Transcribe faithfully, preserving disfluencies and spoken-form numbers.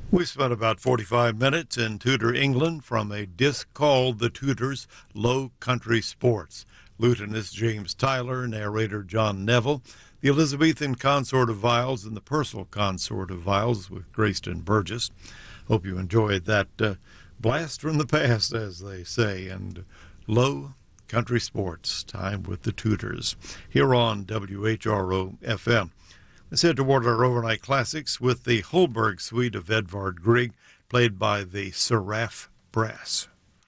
We spent about forty-five minutes in Tudor, England from a disc called The Tudors Low Country Sports. Lutenist James Tyler, narrator John Neville, the Elizabethan Consort of Viles, and the Purcell Consort of Viles with Grayston Burgess. Hope you enjoyed that uh, blast from the past, as they say, and Low Country Sports, time with the Tudors, here on W H R O F M. Let's head toward our overnight classics with the Holberg Suite of Edvard Grieg, played by the Seraph Brass.